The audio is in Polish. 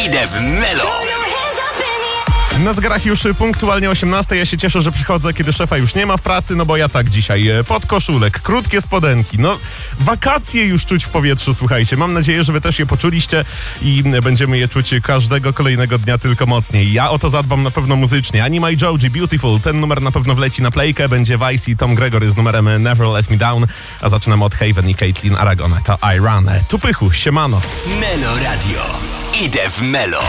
Idę w Melo. Na zegarach już punktualnie 18. Ja się cieszę, że przychodzę, kiedy szefa już nie ma w pracy, no bo ja tak dzisiaj. Podkoszulek, krótkie spodenki, no wakacje już czuć w powietrzu, słuchajcie. Mam nadzieję, że wy też je poczuliście i będziemy je czuć każdego kolejnego dnia tylko mocniej. Ja o to zadbam na pewno muzycznie. Anima i Joji, Beautiful, ten numer na pewno wleci na playkę. Będzie Vice i Tom Gregory z numerem Never Let Me Down, a zaczynamy od Haven i Caitlin Aragon. To I Run. Tu Pychu, siemano. Melo Radio. Idę w Melo.